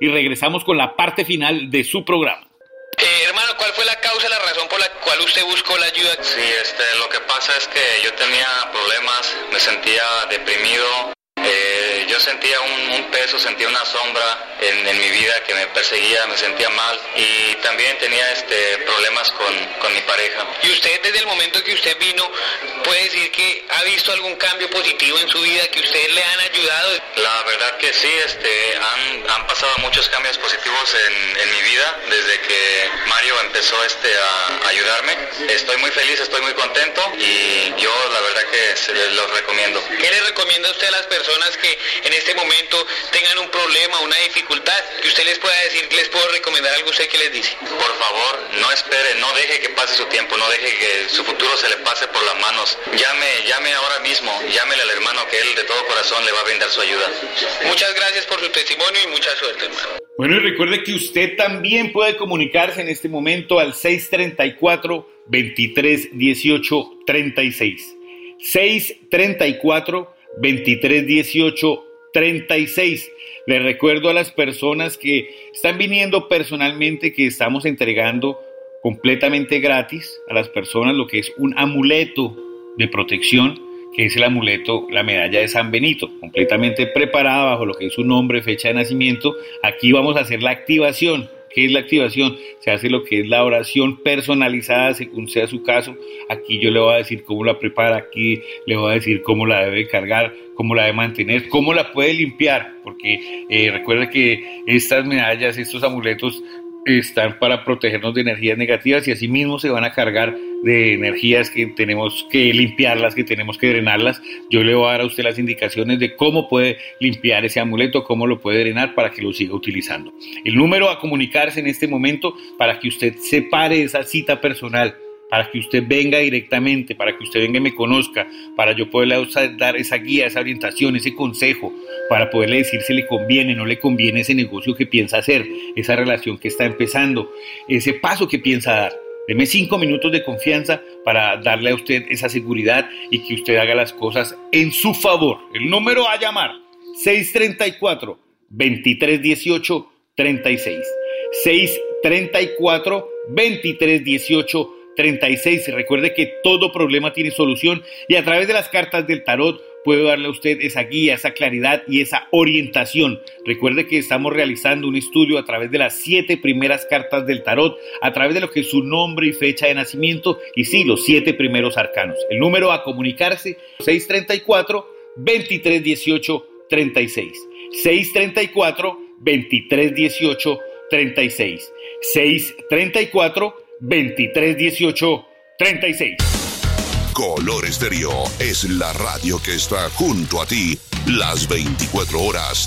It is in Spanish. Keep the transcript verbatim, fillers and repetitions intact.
y regresamos con la parte final de su programa. Eh, hermano, ¿cuál fue la causa, la razón por la cual usted buscó la ayuda? Sí, este, lo que pasa es que yo tenía problemas, me sentía deprimido, eh, yo sentía un, un peso, sentía una sombra en, en mi vida que me perseguía, me sentía mal y también tenía este, problemas con, con mi pareja. ¿Y usted desde el momento que usted vino puede decir que ha visto algún cambio positivo en su vida, que ustedes le han ayudado? La verdad que sí, este, han, han pasado muchos cambios positivos en, en mi vida desde que Mario empezó este, a ayudarme. Estoy muy feliz, estoy muy contento y yo la verdad que se los recomiendo. ¿Qué le recomienda usted a las personas que en este momento tengan un problema, una dificultad, que usted les pueda decir, les puedo recomendar algo? ¿Usted qué les dice? Por favor, no espere, no deje que pase su tiempo, no deje que su futuro se le pase por las manos. Llame, llame ahora mismo, llámele al hermano que él de todo corazón le va a brindar su ayuda. Muchas gracias por su testimonio y mucha suerte, hermano. Bueno, y recuerde que usted también puede comunicarse en este momento al seis treinta y cuatro, veintitrés dieciocho, treinta y seis. seis treinta y cuatro, veintitrés dieciocho, treinta y seis. Les recuerdo a las personas que están viniendo personalmente que estamos entregando completamente gratis a las personas lo que es un amuleto de protección, que es el amuleto, la medalla de San Benito, completamente preparada bajo lo que es su nombre, fecha de nacimiento. Aquí vamos a hacer la activación. ¿Qué es la activación? Se hace lo que es la oración personalizada según sea su caso. Aquí yo le voy a decir cómo la prepara, aquí le voy a decir cómo la debe cargar, cómo la debe mantener, cómo la puede limpiar, porque eh, recuerda que estas medallas, estos amuletos están para protegernos de energías negativas y así mismo se van a cargar de energías que tenemos que limpiarlas, que tenemos que drenarlas. Yo le voy a dar a usted las indicaciones de cómo puede limpiar ese amuleto, cómo lo puede drenar para que lo siga utilizando. El número a comunicarse en este momento para que usted separe esa cita personal, para que usted venga directamente, para que usted venga y me conozca, para yo poderle dar esa guía, esa orientación, ese consejo, para poderle decir si le conviene, no le conviene ese negocio que piensa hacer, esa relación que está empezando, ese paso que piensa dar. Deme cinco minutos de confianza para darle a usted esa seguridad y que usted haga las cosas en su favor. El número a llamar, seis treinta y cuatro, veintitrés dieciocho, treinta y seis. seis treinta y cuatro, veintitrés dieciocho, treinta y seis. Recuerde que todo problema tiene solución y a través de las cartas del tarot puedo darle a usted esa guía, esa claridad y esa orientación. Recuerde que estamos realizando un estudio a través de las siete primeras cartas del tarot, a través de lo que es su nombre y fecha de nacimiento y sí, los siete primeros arcanos. El número a comunicarse, seis treinta y cuatro, veintitrés dieciocho, treinta y seis. seis treinta y cuatro, veintitrés dieciocho, treinta y seis. seis treinta y cuatro, veintitrés dieciocho, treinta y seis. Color Estéreo es la radio que está junto a ti las veinticuatro horas